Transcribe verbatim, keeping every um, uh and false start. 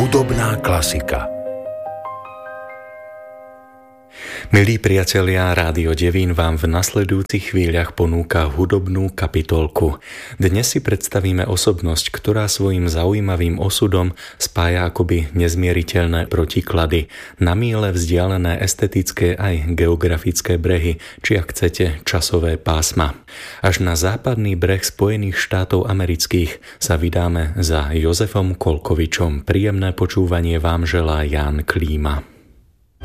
Hudobná klasika. Milí priatelia, Rádio Devín vám v nasledujúcich chvíľach ponúka hudobnú kapitolku. Dnes si predstavíme osobnosť, ktorá svojim zaujímavým osudom spája akoby nezmieriteľné protiklady, na míle vzdialené estetické aj geografické brehy, či ak chcete časové pásma. Až na západný breh Spojených štátov amerických sa vydáme za Jozefom Kolkovičom. Príjemné počúvanie vám želá Ján Klíma.